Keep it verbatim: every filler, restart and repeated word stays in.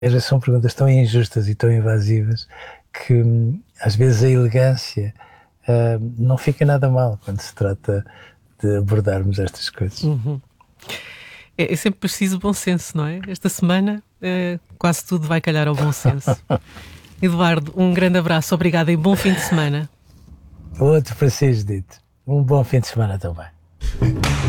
são perguntas tão injustas e tão invasivas que hum, às vezes a elegância uh, não fica nada mal quando se trata de abordarmos estas coisas. Uhum. É, é sempre preciso bom senso, não é? Esta semana eh, quase tudo vai calhar ao bom senso. Eduardo, um grande abraço, obrigada e bom fim de semana. Outro para ser dito. Um bom fim de semana também.